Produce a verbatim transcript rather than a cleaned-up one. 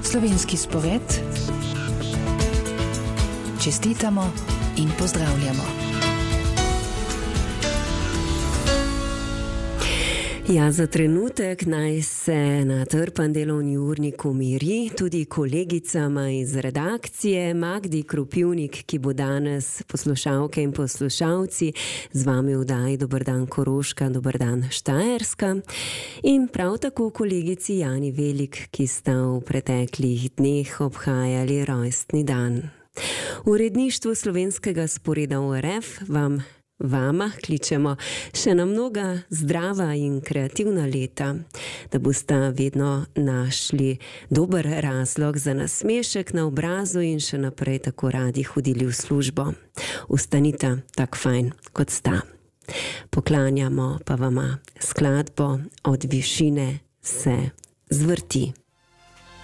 Slovenski spoved, čestitamo in pozdravljamo. Ja, za trenutek naj se natrpan delovni urnik umiri tudi kolegicama iz redakcije, Magdi Krupivnik, ki bo danes, poslušalke in poslušalci, z vami v oddaji Dober dan Koroška, Dober dan Štajerska, in prav tako kolegici Jani Velik, ki sta v preteklih dneh obhajali rojstni dan. V uredništvu slovenskega sporeda O R F vam Vama kličemo še na mnoga zdrava in kreativna leta, da boste vedno našli dober razlog za nasmešek na obrazu in še naprej tako radi hodili v službo. Ustanite tak fajn, kot sta. Poklanjamo pa vama skladbo Od višine se zvrti.